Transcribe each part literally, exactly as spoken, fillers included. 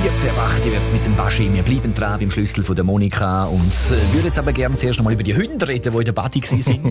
vierzehn Uhr acht wird es mit dem Baschi. Wir bleiben dran beim Schlüssel von der Monika und äh, würden jetzt aber gerne zuerst noch mal über die Hunde reden, die in der Badi waren.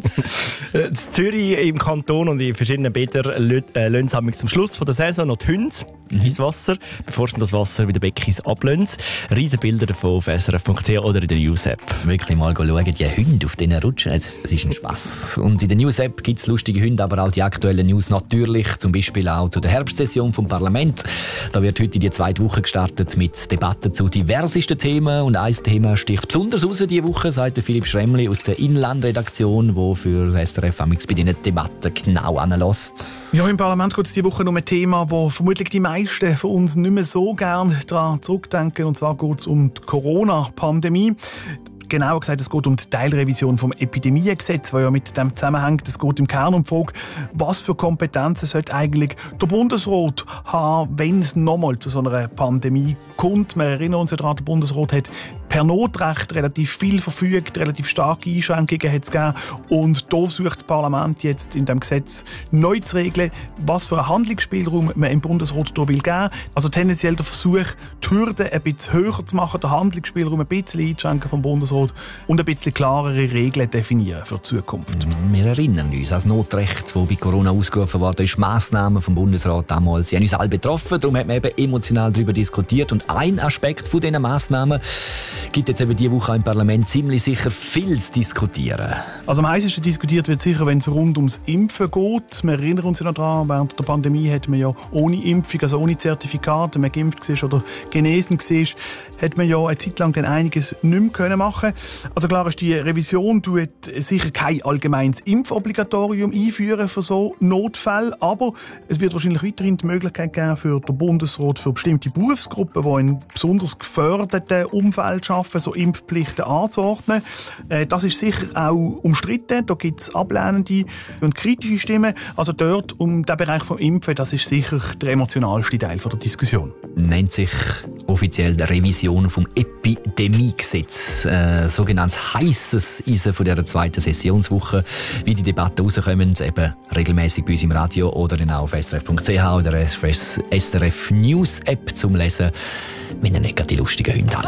In Zürich im Kanton und in verschiedenen Bädern äh, lassen sie zum Schluss von der Saison noch die Hunde mhm. ins Wasser, bevor sie das Wasser wieder Beckis ablösen. Riesen Bilder davon auf S R F Punkt C H oder in der News-App. Wirklich mal schauen, die Hunde auf diesen Rutschen, es ist ein Spass. Und in der News-App gibt es lustige Hunde, aber auch die aktuellen News natürlich, zum Beispiel auch zu der Herbstsession vom Parlament. Da wird heute die zweite Woche gestartet mit Debatten zu diversesten Themen und ein Thema sticht besonders raus diese Woche, sagt Philipp Schremli aus der Inlandredaktion, der für S R F bei diesen Debatten genau anlässt. Ja, im Parlament geht es diese Woche um ein Thema, wo vermutlich die meisten von uns nicht mehr so gerne daran zurückdenken, und zwar geht es um die Corona-Pandemie. Genauer gesagt, es geht um die Teilrevision vom Epidemiegesetz, das ja mit dem zusammenhängt. Es geht im Kern um die Frage, was für Kompetenzen sollte eigentlich der Bundesrat haben, wenn es nochmal zu so einer Pandemie kommt. Wir erinnern uns ja daran, der Bundesrat hat per Notrecht relativ viel verfügt, relativ starke Einschränkungen hat es gegeben. Und da sucht das Parlament jetzt in diesem Gesetz neu zu regeln, was für einen Handlungsspielraum man im Bundesrat da will geben. Also tendenziell der Versuch, die Hürden ein bisschen höher zu machen, den Handlungsspielraum ein bisschen einzuschränken vom Bundesrat und ein bisschen klarere Regeln definieren für die Zukunft. Wir erinnern uns an das Notrecht, das bei Corona ausgerufen wurde, ist Massnahmen vom Bundesrat damals. Sie haben uns alle betroffen, darum hat man eben emotional darüber diskutiert. Und ein Aspekt von diesen Massnahmen gibt jetzt eben diese Woche im Parlament ziemlich sicher viel zu diskutieren. Also am heißesten diskutiert wird sicher, wenn es rund ums Impfen geht. Wir erinnern uns ja noch daran, während der Pandemie hat man ja ohne Impfung, also ohne Zertifikat, wenn man geimpft war oder genesen war, hat man ja eine Zeit lang dann einiges nicht mehr machen können. Also klar ist, die Revision tut sicher kein allgemeines Impfobligatorium einführen für so Notfälle, aber es wird wahrscheinlich weiterhin die Möglichkeit geben für den Bundesrat, für bestimmte Berufsgruppen, die in besonders geförderten Umfeld arbeiten, so Impfpflichten anzuordnen. Das ist sicher auch umstritten, da gibt es ablehnende und kritische Stimmen. Also dort um den Bereich des Impfen, das ist sicher der emotionalste Teil der Diskussion. Nennt sich offiziell die Revision vom Epidemiegesetz. Äh, sogenanntes heisses Eisen von dieser zweiten Sessionswoche. Wie die Debatten rauskommen, eben regelmäßig bei uns im Radio oder dann auch auf S R F Punkt C H oder S R F News App zum Lesen, wenn ihr nicht gerade die lustigen Hunde habt.